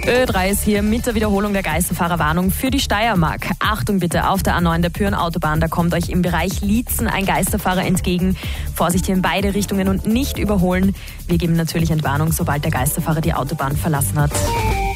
Ö3 ist hier mit der Wiederholung der Geisterfahrerwarnung für die Steiermark. Achtung bitte, auf der A9 der Pyhrn-Autobahn, da kommt euch im Bereich Liezen ein Geisterfahrer entgegen. Vorsicht hier in beide Richtungen und nicht überholen. Wir geben natürlich Entwarnung, sobald der Geisterfahrer die Autobahn verlassen hat.